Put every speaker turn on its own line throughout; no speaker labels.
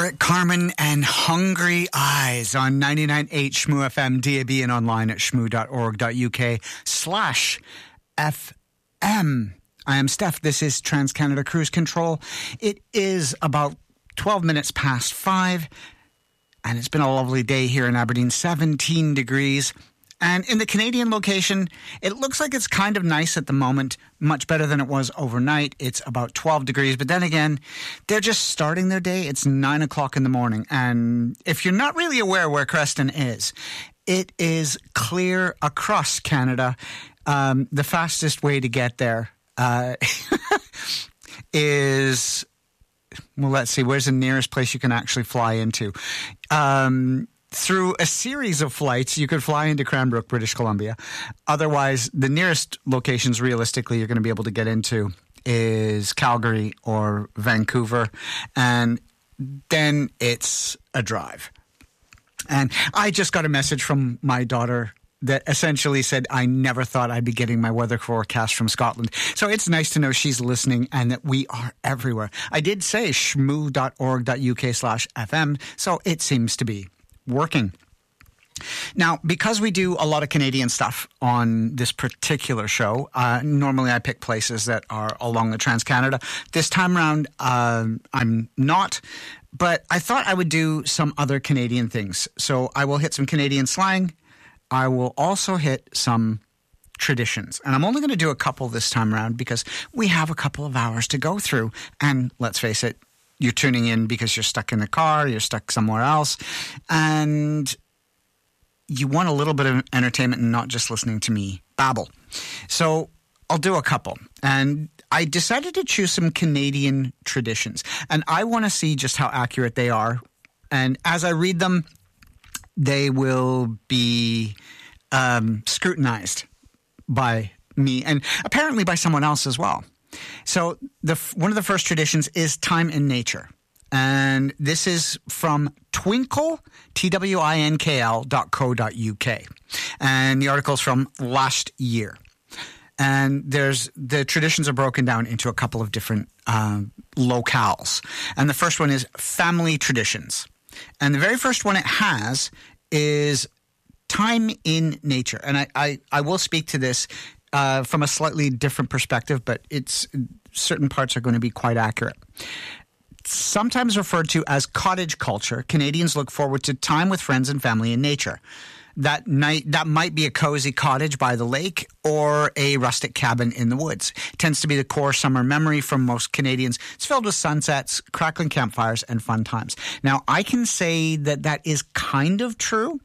Eric Carmen and Hungry Eyes on 99.8 Shmoo FM, DAB, and online at shmoo.org.uk/FM. I am Steph. This is Trans-Canada Cruise Control. It is about 12 minutes past 5, and it's been a lovely day here in Aberdeen, 17 degrees. And in the Canadian location, it looks like it's kind of nice at the moment, much better than it was overnight. It's about 12 degrees. But then again, they're just starting their day. It's 9 o'clock in the morning. And if you're not really aware where Creston is, it is clear across Canada. The fastest way to get there is, well, let's see, where's the nearest place you can actually fly into? Through a series of flights, you could fly into Cranbrook, British Columbia. Otherwise, the nearest locations realistically you're going to be able to get into is Calgary or Vancouver. And then it's a drive. And I just got a message from my daughter that essentially said, I never thought I'd be getting my weather forecast from Scotland. So it's nice to know she's listening and that we are everywhere. I did say shmoo.org.uk/FM, so it seems to be working. Now, because we do a lot of Canadian stuff on this particular show, normally I pick places that are along the Trans-Canada. This time around, I'm not, but I thought I would do some other Canadian things. So I will hit some Canadian slang. I will also hit some traditions. And I'm only going to do a couple this time around because we have a couple of hours to go through. And let's face it, you're tuning in because you're stuck in the car, you're stuck somewhere else, and you want a little bit of entertainment and not just listening to me babble. So I'll do a couple. And I decided to choose some Canadian traditions. And I want to see just how accurate they are. And as I read them, they will be scrutinized by me and apparently by someone else as well. So one of the first traditions is time in nature. And this is from Twinkl, twinkl.co.uk. And the article's from last year. And the traditions are broken down into a couple of different locales. And the first one is family traditions. And the very first one it has is time in nature. And I will speak to this from a slightly different perspective, but certain parts are going to be quite accurate. Sometimes referred to as cottage culture, Canadians look forward to time with friends and family in nature. That might be a cozy cottage by the lake or a rustic cabin in the woods. It tends to be the core summer memory for most Canadians. It's filled with sunsets, crackling campfires, and fun times. Now, I can say that is kind of true.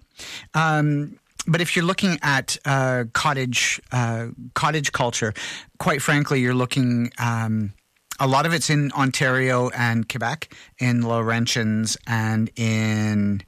But if you're looking at cottage culture, quite frankly, you're looking a lot of it's in Ontario and Quebec, in Laurentians, and in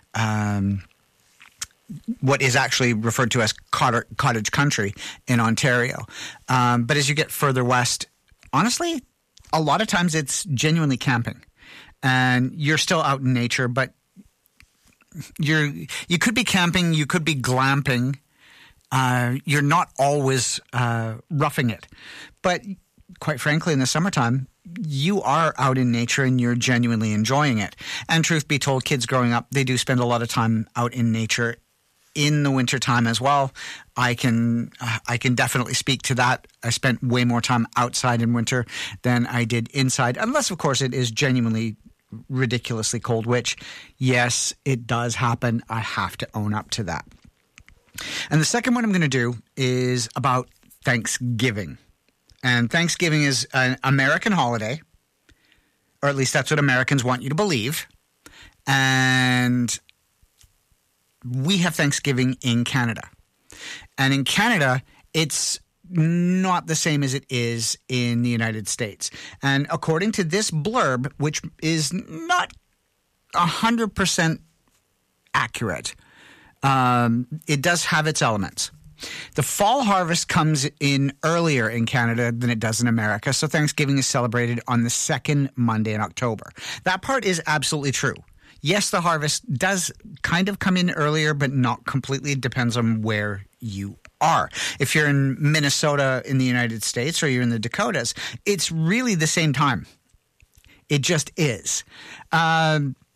what is actually referred to as cottage country in Ontario. But as you get further west, honestly, a lot of times it's genuinely camping, and you're still out in nature, but you could be camping, you could be glamping. You're not always roughing it. But quite frankly, in the summertime, you are out in nature and you're genuinely enjoying it. And truth be told, kids growing up, they do spend a lot of time out in nature in the wintertime as well. I can definitely speak to that. I spent way more time outside in winter than I did inside, unless, of course, it is genuinely ridiculously cold, which, yes, it does happen. I have to own up to that. And the second one I'm going to do is about Thanksgiving. And Thanksgiving is an American holiday, or at least that's what Americans want you to believe. And we have Thanksgiving in Canada. And in Canada, it's not the same as it is in the United States. And according to this blurb, which is not 100% accurate, it does have its elements. The fall harvest comes in earlier in Canada than it does in America, so Thanksgiving is celebrated on the second Monday in October. That part is absolutely true. Yes, the harvest does kind of come in earlier, but not completely. It depends on where you are. If you're in Minnesota in the United States or you're in the Dakotas, it's really the same time. It just is.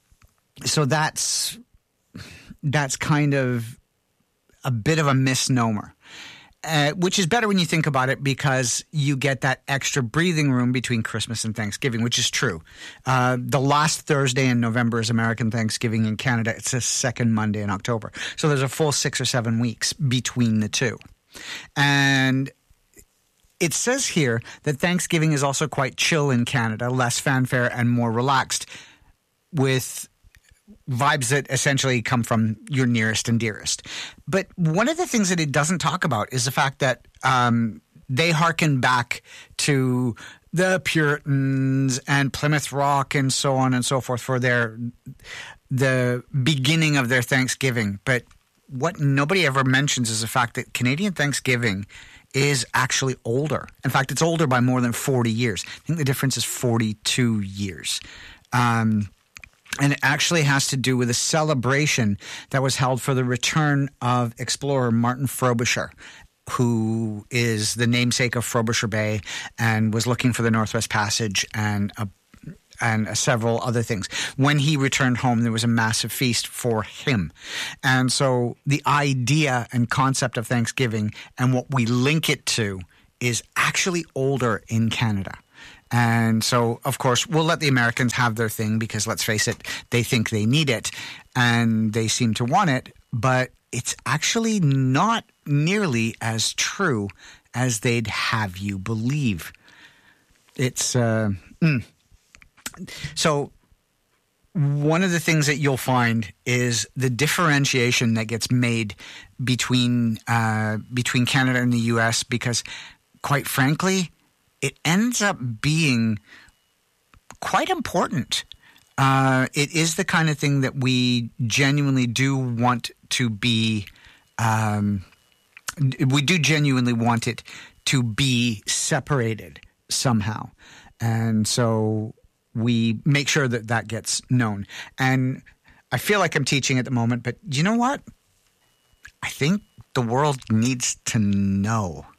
So that's kind of a bit of a misnomer. Which is better when you think about it, because you get that extra breathing room between Christmas and Thanksgiving, which is true. The last Thursday in November is American Thanksgiving in Canada. It's the second Monday in October. So there's a full 6 or 7 weeks between the two. And it says here that Thanksgiving is also quite chill in Canada, less fanfare and more relaxed, with vibes that essentially come from your nearest and dearest. But one of the things that it doesn't talk about is the fact that they hearken back to the Puritans and Plymouth Rock and so on and so forth for the beginning of their Thanksgiving. But what nobody ever mentions is the fact that Canadian Thanksgiving is actually older. In fact, it's older by more than 40 years. I think the difference is 42 years. And it actually has to do with a celebration that was held for the return of explorer Martin Frobisher, who is the namesake of Frobisher Bay and was looking for the Northwest Passage and several other things. When he returned home, there was a massive feast for him. And so the idea and concept of Thanksgiving and what we link it to is actually older in Canada. And so, of course, we'll let the Americans have their thing because, let's face it, they think they need it and they seem to want it. But it's actually not nearly as true as they'd have you believe. It's so one of the things that you'll find is the differentiation that gets made between Canada and the U.S. because, quite frankly, it ends up being quite important. It is the kind of thing that we genuinely do want to be. We do genuinely want it to be separated somehow, and so we make sure that that gets known. And I feel like I'm teaching at the moment, but you know what? I think the world needs to know.